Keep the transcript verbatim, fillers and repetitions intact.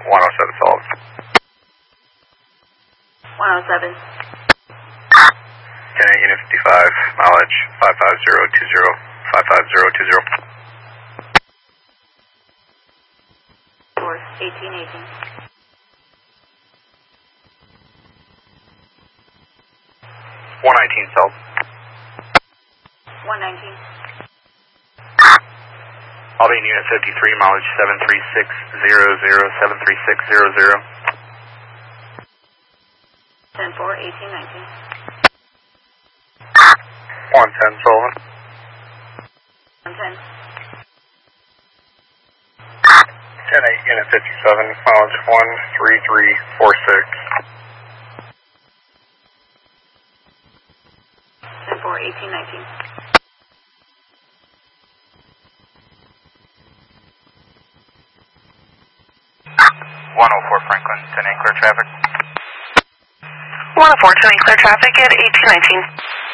one oh seven solved. one oh seven. ten eight unit fifty-five, mileage five five zero two zero, five five zero two zero. four eighteen eighteen. one nineteen solved. one nineteen. Albany unit fifty-three, mileage seven three six zero zero, seven three six zero zero. ten four eighteen nineteen. one ten Sullivan. one ten. ten eight unit fifty-seven, mileage one three three four six. ten four eighteen nineteen. one oh four Franklin, ten eight clear traffic. one oh four, ten eight clear traffic at eighteen nineteen.